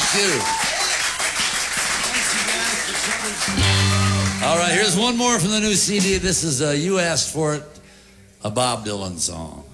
you. All right, here's one more from the new CD. This is You Asked For It, a Bob Dylan song.